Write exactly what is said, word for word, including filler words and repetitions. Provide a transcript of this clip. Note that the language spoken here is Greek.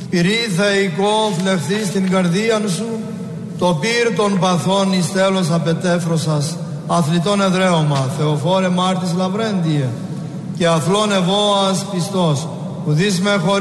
Πυρή θεϊκό φλεχθεί στην καρδίαν σου, το πυρ των παθών εις τέλος απετέφρωσας, αθλητών εδραίωμα, Θεοφόρε Μάρτης Λαβρέντιε, και αθλών ευώας πιστός, ουδείς με χωρί